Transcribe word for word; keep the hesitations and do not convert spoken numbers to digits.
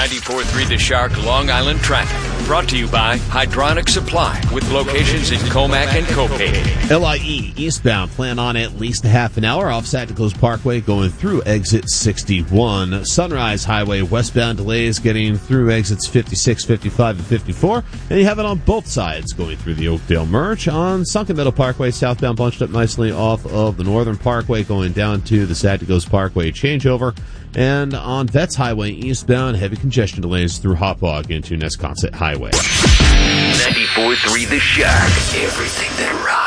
ninety-four point three The Shark Long Island traffic. Brought to you by Hydronic Supply with locations in Comac and Copay. L I E eastbound, plan on at least a half an hour off Santikos Parkway going through exit sixty-one. Sunrise Highway westbound delays getting through exits fifty-six, fifty-five, and fifty-four. And you have it on both sides going through the Oakdale Merge. On Sunken Meadow Parkway, southbound bunched up nicely off of the Northern Parkway going down to the Santikos Parkway changeover. And on Vets Highway eastbound, heavy congestion delays through Hauppauge into Nesconset Highway. ninety-four point three The Shark. Everything that rocks.